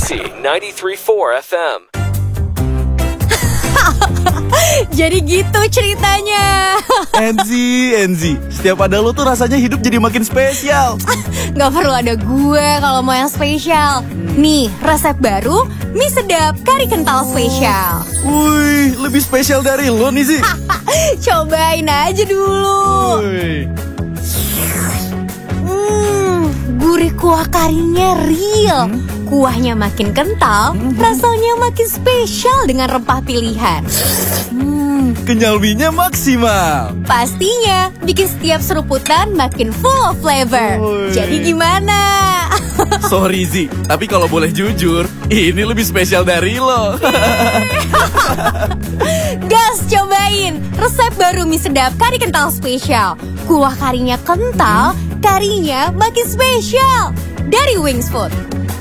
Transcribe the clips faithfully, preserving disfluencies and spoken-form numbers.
Kisi ninety-three point four F M. Jadi gitu ceritanya. Enzi, Enzi, setiap ada lo tuh rasanya hidup jadi makin spesial. Gak perlu ada gue kalau mau yang spesial. Nih, resep baru mie sedap kari kental spesial. Wih, lebih spesial dari lo nih sih. Cobain aja dulu. Wih. Hmm, gurih kuah karinya real. Kuahnya makin kental, rasanya makin spesial dengan rempah pilihan. Hmm, Kenyal mie-nya maksimal. pastinya bikin setiap seruputan makin full of flavor. Woi. Jadi gimana? Sorry Zi, tapi kalau boleh jujur, ini lebih spesial dari lo. Gas, cobain resep baru mie sedap kari kental spesial. Kuah karinya kental, karinya makin spesial. Dari Wings Food.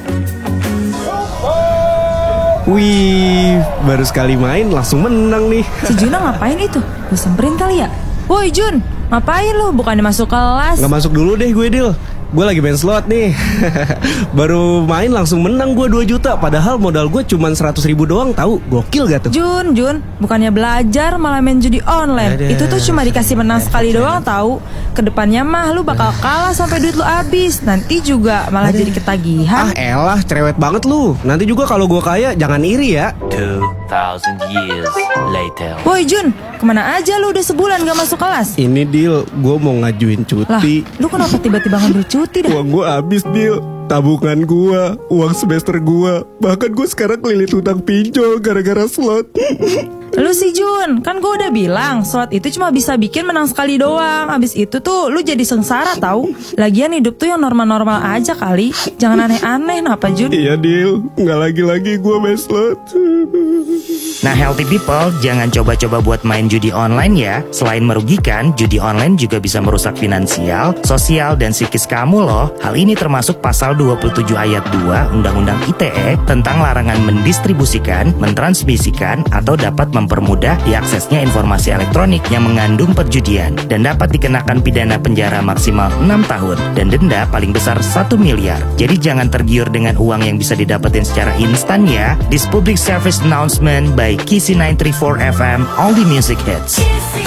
Wih, baru sekali main langsung menang nih. Si Juna ngapain itu? Gue samperin kali ya. Woi Jun, ngapain lu? Bukannya masuk kelas? Nggak masuk dulu deh gue, Dil. Gue lagi main slot nih. Baru main langsung menang gue dua juta. Padahal modal gue cuma seratus ribu doang, tahu? Gokil gak tuh? Jun, Jun, bukannya belajar malah main judi online. Ada. Itu tuh cuma dikasih menang sekali doang tahu. Kedepannya mah lu bakal kalah sampai duit lu habis. Nanti juga malah jadi Ah ketagihan. elah, cerewet banget lu. Nanti juga kalau gue kaya jangan iri ya. Two thousand years later. Woi Jun, kemana aja lu udah sebulan gak masuk kelas? Ini Dil, gue mau ngajuin Lah, cuti. lu kenapa tiba-tiba ngambil cuti dah? Uang gue habis, Dil. Tabungan gue, uang semester gue. Bahkan gue sekarang kelilit utang pinjol gara-gara slot. Lu sih Jun, kan gue udah bilang slot itu cuma bisa bikin menang sekali doang. Abis itu tuh lu jadi sengsara tahu. Lagian hidup tuh yang normal-normal aja kali. Jangan aneh-aneh, napa Jun? Iya, Dil. Nggak lagi-lagi gue main slot. Nah, healthy people, jangan coba-coba buat main judi online ya. Selain merugikan, judi online juga bisa merusak finansial, sosial, dan psikis kamu loh. Hal ini termasuk pasal dua puluh tujuh ayat dua Undang-Undang I T E tentang larangan mendistribusikan, mentransmisikan, atau dapat mempermudah diaksesnya informasi elektronik yang mengandung perjudian, dan dapat dikenakan pidana penjara maksimal enam tahun dan denda paling besar satu miliar. Jadi jangan tergiur dengan uang yang bisa didapetin secara instan ya. This public service announcement by Kisi ninety-three point four F M, all the music hits.